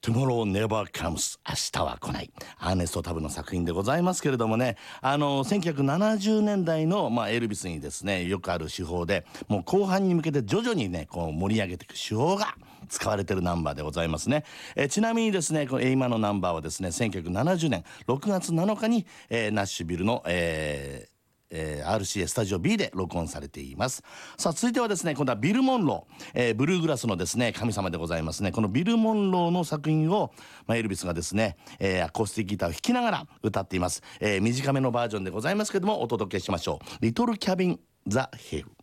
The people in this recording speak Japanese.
Tomorrow Never Comes 明日は来ないアーネスト・タブの作品でございますけれどもね、1970年代の、エルビスにですねよくある手法で、もう後半に向けて徐々にねこう盛り上げていく手法が使われているナンバーでございますね。ちなみにですねこの今のナンバーはですね1970年6月7日に、ナッシュビルの、RCA スタジオ B で録音されています。さあ続いてはですね今度はビル・モンロー、ブルーグラスのですね神様でございますね。このビル・モンローの作品を、エルビスがですね、アコースティックギターを弾きながら歌っています。短めのバージョンでございますけどもお届けしましょう。リトル・キャビン・ザ・ヒル。